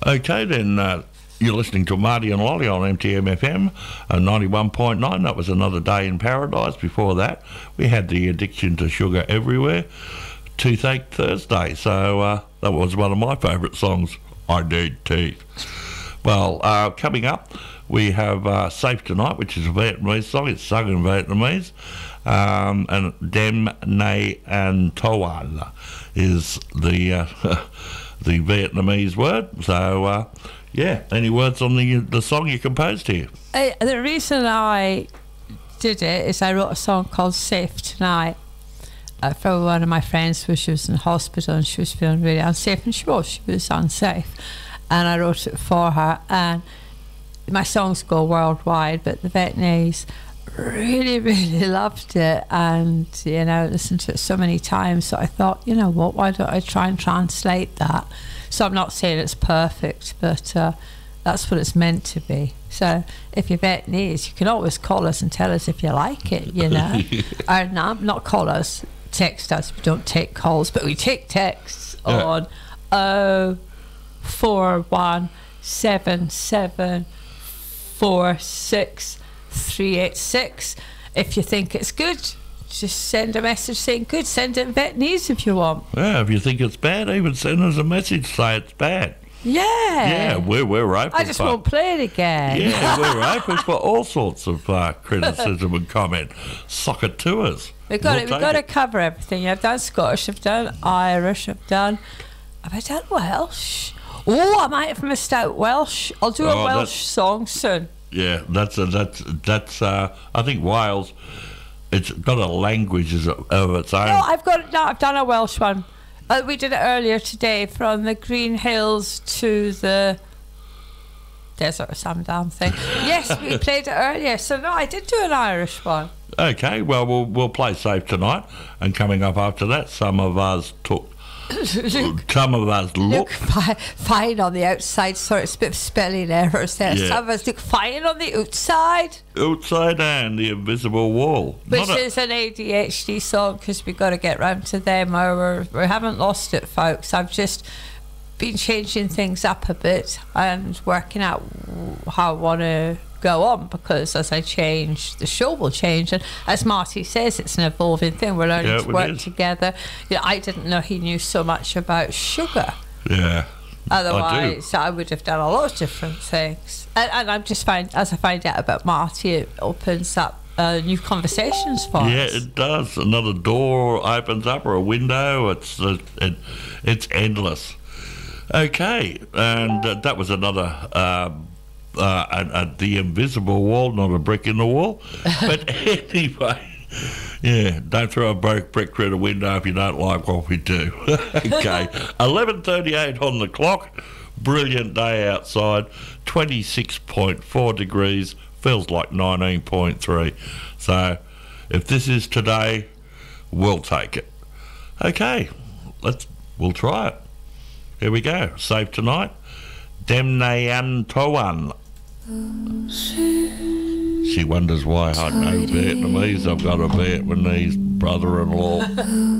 Okay, then you're listening to Marty and Lolly on MTM FM 91.9. That was Another Day in Paradise. Before that, we had the Addiction to Sugar Everywhere, Toothache Thursday. So that was one of my favourite songs, I Need Teeth. Well, coming up, we have Safe Tonight, which is a Vietnamese song. It's sung in Vietnamese. And Dem Nay An Toan is the the Vietnamese word. So, any words on the song you composed here? The reason I did it is I wrote a song called Safe Tonight for one of my friends who she was in hospital and she was feeling really unsafe, and she was unsafe. And I wrote it for her, and my songs go worldwide, but the Vietnamese really, really loved it, and listened to it so many times. So I thought, you know what, why don't I try and translate that? So I'm not saying it's perfect, but that's what it's meant to be. So if you're Vietnamese, you can always call us and tell us if you like it, or not call us, text us. We don't take calls, but we take texts on 0417746 if you think it's good. Just send a message saying good. Send it in Vietnamese if you want. Yeah, if you think it's bad, even send us a message, say it's bad. Yeah, we're open. I just won't play it again. Yeah, we're open for all sorts of criticism and comment. Sock it to us. We've got to cover everything. I've done Scottish, I've done Irish, have I done Welsh? Oh, I might have missed out Welsh. I'll do a Welsh song soon. Yeah, that's I think Wales, it's got a language of its own. No, I've done a Welsh one. We did it earlier today, from the Green Hills to the desert or some damn thing. Yes, we played it earlier. So no, I did do an Irish one. Okay, well we'll play Safe Tonight, and coming up after that, some of us look fine on the outside. Sorry, it's a bit of spelling errors there. Yeah. Some of us look fine on the outside. Outside and The Invisible Wall. Which is an ADHD song, because we've got to get round to them. We haven't lost it, folks. I've just been changing things up a bit and working out how I want to go on, because as I change, the show will change, and as Marty says, it's an evolving thing. We're learning to work together. I didn't know he knew so much about sugar. Yeah, otherwise I would have done a lot of different things, and I'm just as I find out about Marty, it opens up new conversations for us. Yeah, it does. Another door opens up, or a window. It's endless. Okay, and that was another The Invisible Wall, not a brick in the wall. But anyway, yeah, don't throw a brick through the window if you don't like what we do. Okay, 11:38 on the clock. Brilliant day outside. 26.4 degrees. Feels like 19.3. So if this is today, we'll take it. Okay, we'll try it. Here we go. Safe Tonight. Dem Nay An Toan. She wonders why I know Vietnamese. I've got a Vietnamese brother-in-law.